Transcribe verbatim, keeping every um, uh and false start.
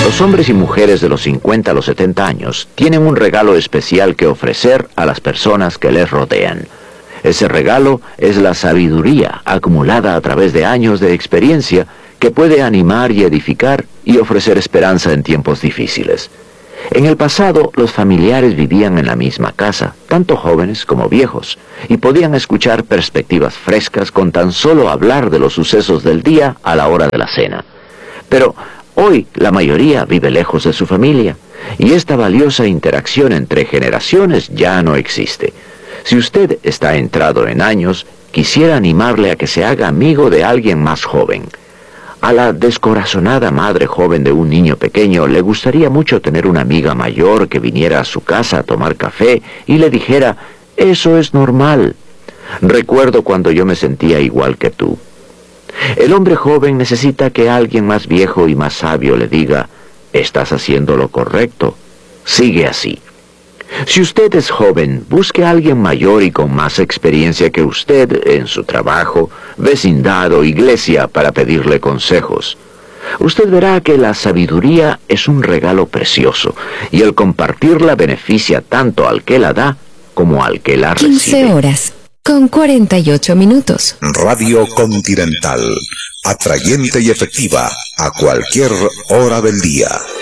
Los hombres y mujeres de los cincuenta a los setenta años tienen un regalo especial que ofrecer a las personas que les rodean. Ese regalo es la sabiduría acumulada a través de años de experiencia que puede animar y edificar y ofrecer esperanza en tiempos difíciles. En el pasado, los familiares vivían en la misma casa, tanto jóvenes como viejos, y podían escuchar perspectivas frescas con tan solo hablar de los sucesos del día a la hora de la cena. Pero hoy la mayoría vive lejos de su familia, y esta valiosa interacción entre generaciones ya no existe. Si usted está entrado en años, quisiera animarle a que se haga amigo de alguien más joven. A la descorazonada madre joven de un niño pequeño le gustaría mucho tener una amiga mayor que viniera a su casa a tomar café y le dijera, eso es normal. Recuerdo cuando yo me sentía igual que tú. El hombre joven necesita que alguien más viejo y más sabio le diga, estás haciendo lo correcto, sigue así. Si usted es joven, busque a alguien mayor y con más experiencia que usted en su trabajo, vecindad o iglesia para pedirle consejos. Usted verá que la sabiduría es un regalo precioso y el compartirla beneficia tanto al que la da como al que la recibe. quince horas con cuarenta y ocho minutos. Radio Continental, atrayente y efectiva a cualquier hora del día.